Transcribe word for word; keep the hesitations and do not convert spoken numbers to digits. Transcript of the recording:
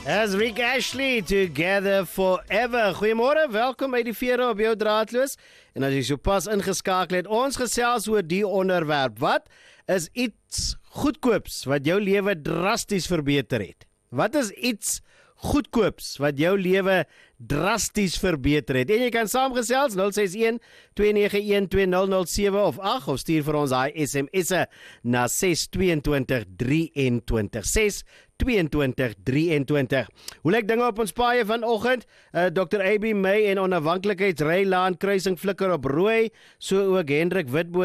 As Rick Ashley, Together Forever. Goeiemôre, welkom by die Vere op jou draadloos. En as jy so pas ingeskakel het, ons gesels oor die onderwerp. Wat is iets goedkoops wat jou lewe drasties verbeter het? Wat is iets goedkoops wat jou lewe drasties verbeter het? En jy kan saamgesels nul ses een twee nege een twee nul nul sewe of agt of stuur vir ons daai S M S'e na ses twee twee drie een twee ses twee twee drie een twee. Hoe lyk dinge op ons paaie vanoggend? Uh, dokter A B May en onafhanklikheidsrylaan kruising flikker op rooi, so ook Hendrik Witbooi